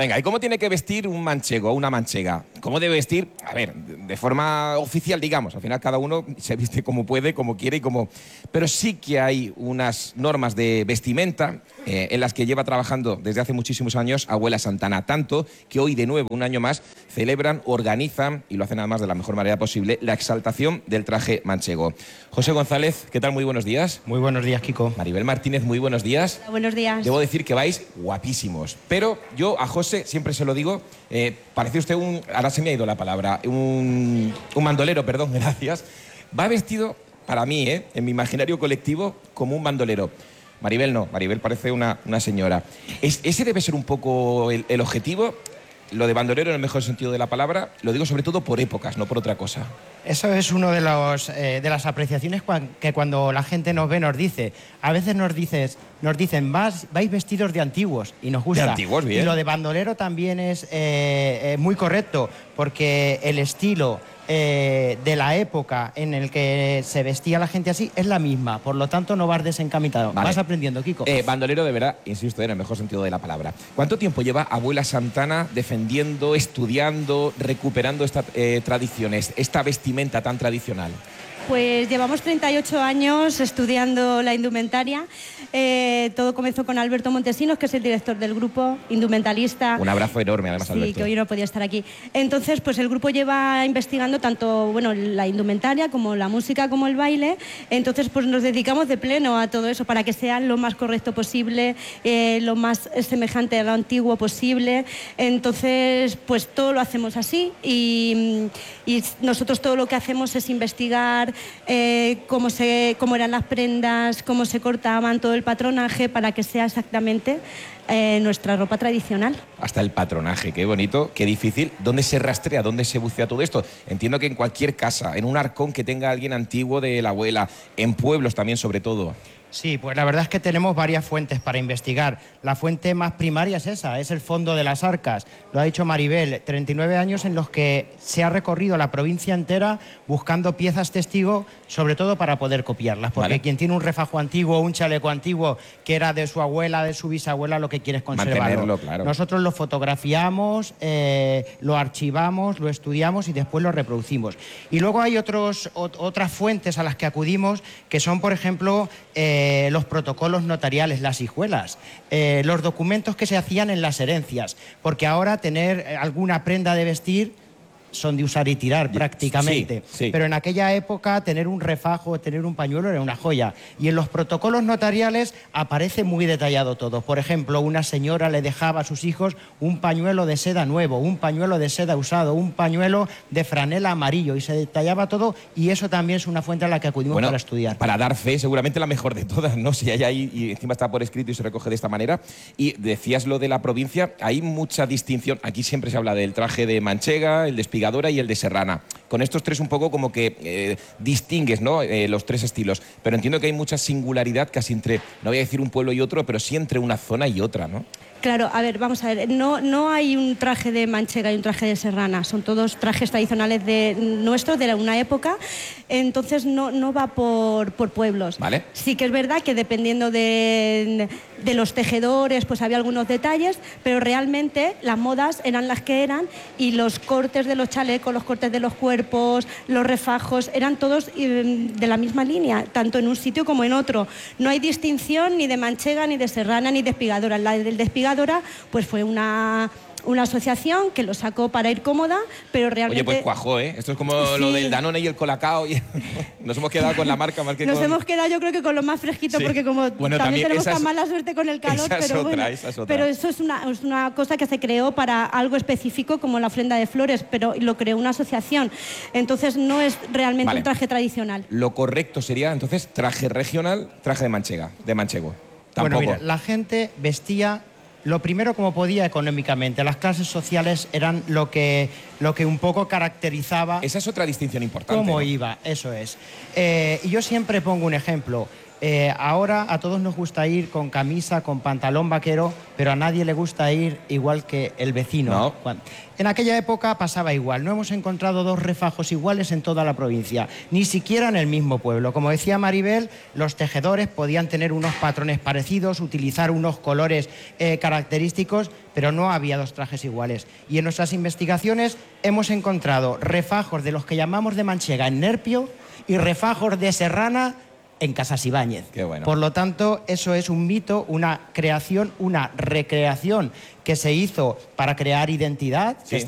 Venga, ¿y cómo tiene que vestir un manchego o una manchega? ¿Cómo debe vestir? A ver, de forma oficial, digamos. Al final cada uno se viste como puede, como quiere y como... Pero sí que hay unas normas de vestimenta en las que lleva trabajando desde hace muchísimos años Abuela Santana. Tanto que hoy, de nuevo, un año más, celebran, organizan, y lo hacen además de la mejor manera posible, la exaltación del traje manchego. José González, ¿qué tal? Muy buenos días. Muy buenos días, Kiko. Maribel Martínez, muy buenos días. Hola, buenos días. Debo decir que vais guapísimos. Pero yo a José siempre se lo digo, parece usted ahora se me ha ido la palabra, un bandolero, perdón, gracias. Va vestido, para mí, en mi imaginario colectivo, como un bandolero. Maribel no, Maribel parece una señora. Ese debe ser un poco el objetivo. Lo de bandolero en el mejor sentido de la palabra, lo digo sobre todo por épocas, no por otra cosa. Eso es uno de las apreciaciones que cuando la gente nos ve nos dice. A veces nos dicen, vais vestidos de antiguos, y nos gusta. De antiguos, bien. Y lo de bandolero también es muy correcto, porque el estilo de la época en el que se vestía la gente así es la misma. Por lo tanto, no vas desencaminado. Vale. Vas aprendiendo, Kiko. Bandolero, de verdad, insisto, en el mejor sentido de la palabra. ¿Cuánto tiempo lleva Abuela Santana defendiendo, estudiando, recuperando estas tradiciones, esta vestimenta tan tradicional? Pues llevamos 38 años estudiando la indumentaria. Todo comenzó con Alberto Montesinos, que es el director del grupo, indumentalista. Un abrazo enorme, además, sí, Alberto. Sí, que hoy no podía estar aquí. Entonces, pues el grupo lleva investigando tanto, la indumentaria como la música como el baile. Entonces, pues nos dedicamos de pleno a todo eso para que sea lo más correcto posible, lo más semejante a lo antiguo posible. Entonces, pues todo lo hacemos así y nosotros todo lo que hacemos es investigar cómo eran las prendas, cómo se cortaban, todo el patronaje para que sea exactamente nuestra ropa tradicional. Hasta el patronaje, qué bonito, qué difícil. ¿Dónde se rastrea, dónde se bucea todo esto? Entiendo que en cualquier casa, en un arcón que tenga alguien antiguo de la abuela, en pueblos también sobre todo. Sí, pues la verdad es que tenemos varias fuentes para investigar. La fuente más primaria es esa, es el fondo de las arcas. Lo ha dicho Maribel, 39 años en los que se ha recorrido la provincia entera buscando piezas testigo, sobre todo para poder copiarlas. Porque quien tiene un refajo antiguo o un chaleco antiguo que era de su abuela, de su bisabuela, lo que quiere es conservarlo. Mantenerlo, claro. Nosotros lo fotografiamos, lo archivamos, lo estudiamos y después lo reproducimos. Y luego hay otras fuentes a las que acudimos, que son, por ejemplo, los protocolos notariales, las hijuelas, los documentos que se hacían en las herencias, porque ahora tener alguna prenda de vestir son de usar y tirar prácticamente, sí. Pero en aquella época tener un refajo, tener un pañuelo era una joya, y en los protocolos notariales aparece muy detallado todo. Por ejemplo, una señora le dejaba a sus hijos un pañuelo de seda nuevo, un pañuelo de seda usado, un pañuelo de franela amarillo, y se detallaba todo, y eso también es una fuente a la que acudimos para estudiar. Para dar fe, seguramente la mejor de todas, ¿no? Si hay ahí, y encima está por escrito y se recoge de esta manera. Y decías lo de la provincia, hay mucha distinción. Aquí siempre se habla del traje de manchega, el de espigadora y el de serrana. Con estos tres un poco como que distingues, ¿no? Los tres estilos. Pero entiendo que hay mucha singularidad casi entre, no voy a decir un pueblo y otro, pero sí entre una zona y otra, ¿no? Claro, a ver, vamos a ver, no hay un traje de manchega y un traje de serrana, son todos trajes tradicionales nuestros de una época, entonces no va por pueblos. Vale. Sí que es verdad que dependiendo de los tejedores, pues había algunos detalles, pero realmente las modas eran las que eran y los cortes de los chalecos, los cortes de los cuerpos, los refajos, eran todos de la misma línea, tanto en un sitio como en otro. No hay distinción ni de manchega, ni de serrana, ni de espigadora. La del de espigadora pues fue una asociación que lo sacó para ir cómoda, pero realmente... Oye, pues cuajó, ¿eh? Esto es como lo del Danone y el Colacao. Nos hemos quedado con la marca más que Nos hemos quedado, yo creo que con lo más fresquito, porque como también tenemos tan mala suerte con el calor, pero eso es una cosa que se creó para algo específico como la ofrenda de flores, pero lo creó una asociación. Entonces no es realmente un traje tradicional. Lo correcto sería, entonces, traje regional, traje de manchego. Tampoco. Bueno, mira, la gente vestía lo primero como podía económicamente. Las clases sociales eran lo que un poco caracterizaba... Esa es otra distinción importante. Cómo iba, eso es. Y yo siempre pongo un ejemplo. Ahora a todos nos gusta ir con camisa, con pantalón vaquero, pero a nadie le gusta ir igual que el vecino. No. En aquella época pasaba igual. No hemos encontrado dos refajos iguales en toda la provincia, ni siquiera en el mismo pueblo. Como decía Maribel, los tejedores podían tener unos patrones parecidos, utilizar unos colores característicos, pero no había dos trajes iguales. Y en nuestras investigaciones hemos encontrado refajos de los que llamamos de manchega en Nerpio y refajos de serrana en Casas Ibáñez. Qué bueno. Por lo tanto, eso es un mito, una creación, una recreación que se hizo para crear identidad, Sí.